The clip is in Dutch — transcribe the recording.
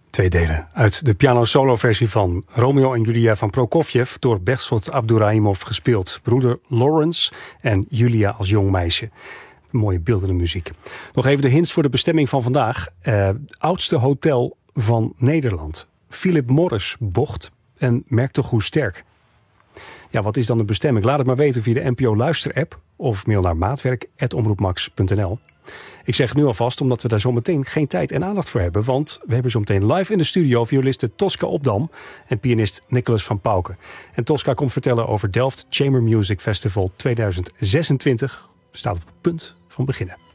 Twee delen uit de piano-solo-versie van Romeo en Julia van Prokofjev door Behzod Abduraimov gespeeld. Broeder Lawrence en Julia als jong meisje. Mooie beeldende muziek. Nog even de hints voor de bestemming van vandaag. Oudste hotel van Nederland. Philip Morris bocht en merk toch hoe sterk. Ja, wat is dan de bestemming? Laat het maar weten via de NPO Luister-app of mail naar maatwerk@omroepmax.nl. Ik zeg het nu alvast, omdat we daar zometeen geen tijd en aandacht voor hebben. Want we hebben zometeen live in de studio violiste Tosca Opdam en pianist Nicholas van Pauken. En Tosca komt vertellen over Delft Chamber Music Festival 2026. Staat op het punt van beginnen.